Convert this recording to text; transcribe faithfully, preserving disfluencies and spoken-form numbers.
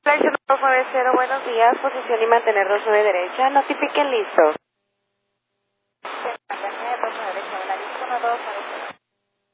Flexion nueve cero, buenos días, posición y mantener dos nueve derecha, notifiquen listo. Mantener dos nueve derecha, la lista uno dos nueve